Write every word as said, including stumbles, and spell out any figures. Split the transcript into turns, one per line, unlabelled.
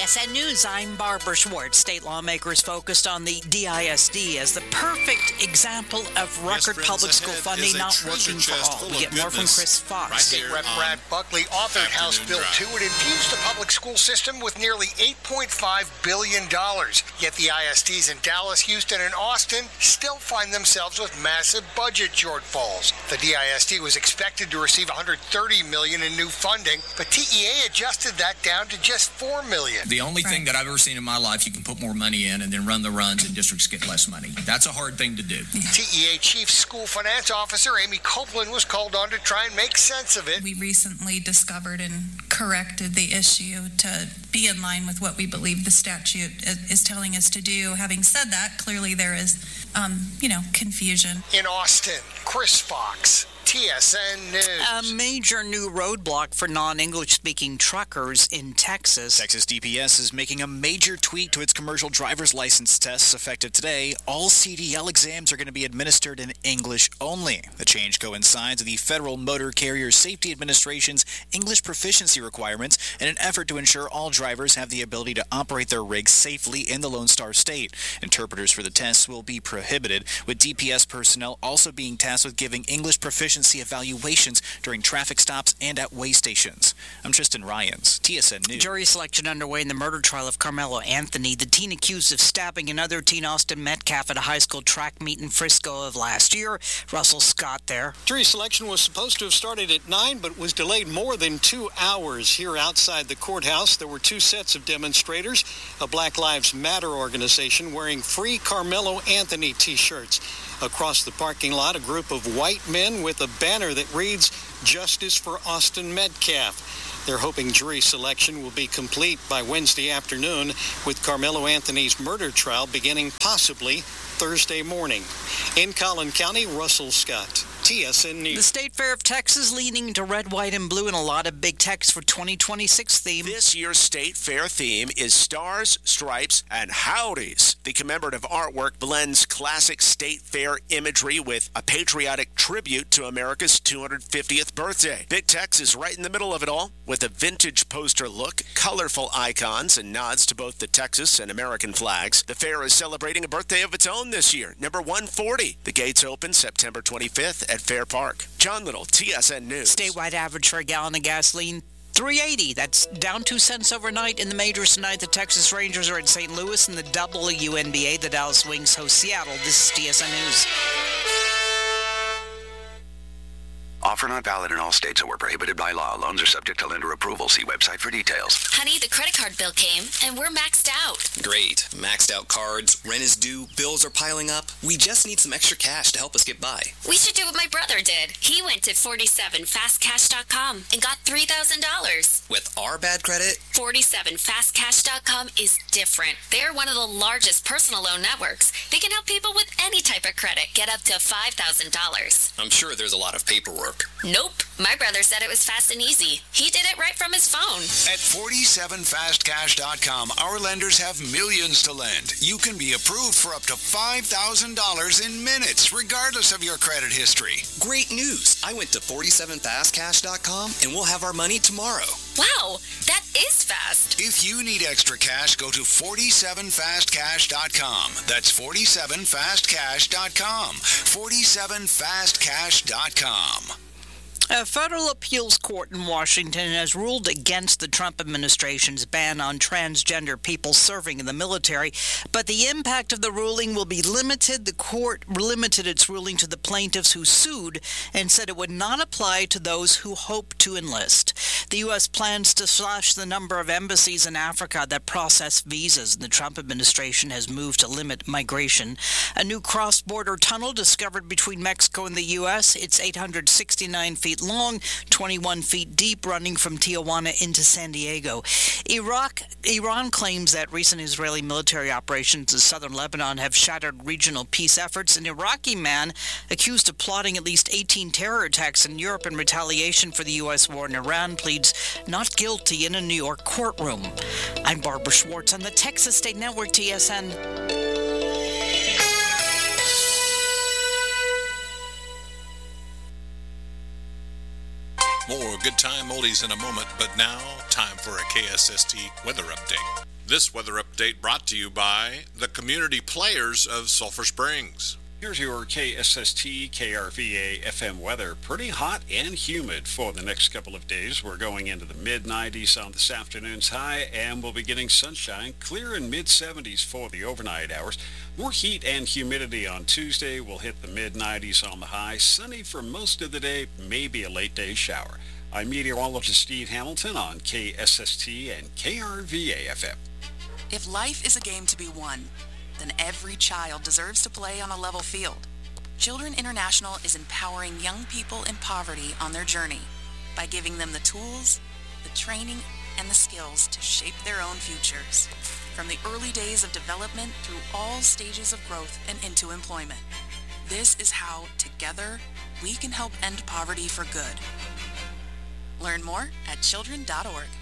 S N News, I'm Barbara Schwartz. State lawmakers focused on the D I S D as the perfect example of record yes, public school funding not working for all. We get more from Chris Fox.
Right State Rep Brad Buckley authored House Bill two. It infused the public school system with nearly eight point five billion dollars. Yet the I S Ds in Dallas, Houston, and Austin still find themselves with massive budget shortfalls. The D I S D was expected to receive one hundred thirty million dollars in new funding, but T E A adjusted that down to just four million dollars.
The only right. thing that I've ever seen in my life, you can put more money in and then run the runs and districts get less money. That's a hard thing to do.
T E A Chief School Finance Officer Amy Copeland was called on to try and make sense of it.
We recently discovered and corrected the issue to be in line with what we believe the statute is telling us to do. Having said that, clearly there is, um, you know, confusion.
In Austin, Chris Fox, T S N News.
A major new roadblock for non-English speaking truckers in Texas.
Texas D P S is making a major tweak to its commercial driver's license tests effective today. All C D L exams are going to be administered in English only. The change coincides with the Federal Motor Carrier Safety Administration's English proficiency requirements in an effort to ensure all drivers have the ability to operate their rigs safely in the Lone Star State. Interpreters for the tests will be prohibited, with D P S personnel also being tasked with giving English proficiency evaluations during traffic stops and at way stations. I'm Tristan Ryans, T S N News.
Jury selection underway in the murder trial of Carmelo Anthony, the teen accused of stabbing another teen, Austin Metcalf, at a high school track meet in Frisco of last year. Russell Scott there.
Jury selection was supposed to have started at nine, but was delayed more than two hours here outside the courthouse. There were two sets of demonstrators, a Black Lives Matter organization wearing Free Carmelo Anthony t-shirts. Across the parking lot, a group of white men with a banner that reads, "Justice for Austin Metcalf." They're hoping jury selection will be complete by Wednesday afternoon, with Carmelo Anthony's murder trial beginning possibly Thursday morning. In Collin County, Russell Scott, T S N News.
The State Fair of Texas leaning to red, white, and blue, and a lot of big text for twenty twenty-six theme.
This year's State Fair theme is Stars, Stripes, and Howdies. The commemorative artwork blends classic State Fair imagery with a patriotic tribute to America's two hundred fiftieth birthday. Big Tex is right in the middle of it all, with a vintage poster look, colorful icons, and nods to both the Texas and American flags. The fair is celebrating a birthday of its own this year, number one forty. The gates open September twenty-fifth at Fair Park. John Little, T S N News.
Statewide average for a gallon of gasoline, three eighty. That's down two cents overnight. In the majors tonight, the Texas Rangers are in Saint Louis, and the W N B A, the Dallas Wings host Seattle. This is T S N News.
Offer not valid in all states or prohibited by law. Loans are subject to lender approval. See website for details.
Honey, the credit card bill came, and we're maxed out.
Great. Maxed out cards, rent is due, bills are piling up. We just need some extra cash to help us get by.
We should do what my brother did. He went to forty-seven fast cash dot com and got three thousand dollars.
With our bad credit?
forty-seven fast cash dot com is different. They're one of the largest personal loan networks. They can help people with any type of credit get up to five thousand dollars.
I'm sure there's a lot of paperwork.
Nope. My brother said it was fast and easy. He did it right from his phone.
At forty-seven fast cash dot com, our lenders have millions to lend. You can be approved for up to five thousand dollars in minutes, regardless of your credit history.
Great news. I went to forty-seven fast cash dot com, and we'll have our money tomorrow.
Wow, that is fast.
If you need extra cash, go to forty-seven fast cash dot com. That's forty-seven fast cash dot com. forty-seven fast cash dot com.
A federal appeals court in Washington has ruled against the Trump administration's ban on transgender people serving in the military, but the impact of the ruling will be limited. The court limited its ruling to the plaintiffs who sued and said it would not apply to those who hope to enlist. The U S plans to slash the number of embassies in Africa that process visas. The Trump administration has moved to limit migration. A new cross-border tunnel discovered between Mexico and the U S. It's eight hundred sixty-nine feet long, twenty-one feet deep, running from Tijuana into San Diego. Iraq, Iran claims that recent Israeli military operations in southern Lebanon have shattered regional peace efforts. An Iraqi man accused of plotting at least eighteen terror attacks in Europe in retaliation for the U S war in Iran pleads not guilty in a New York courtroom. I'm Barbara Schwartz on the Texas State Network, T S N.
More good time oldies in a moment, but now, time for a K S S T weather update. This weather update brought to you by the community players of Sulphur Springs.
Here's your K S S T, K R V A F M weather. Pretty hot and humid for the next couple of days. We're going into the mid nineties on this afternoon's high, and we'll be getting sunshine, clear in mid seventies for the overnight hours. More heat and humidity on Tuesday. We'll hit the mid nineties on the high. Sunny for most of the day, maybe a late day shower. I'm meteorologist Steve Hamilton on K S S T and K R V A F M.
If life is a game to be won, then every child deserves to play on a level field. Children International is empowering young people in poverty on their journey by giving them the tools, the training, and the skills to shape their own futures, from the early days of development through all stages of growth and into employment. This is how, together, we can help end poverty for good. Learn more at children dot org.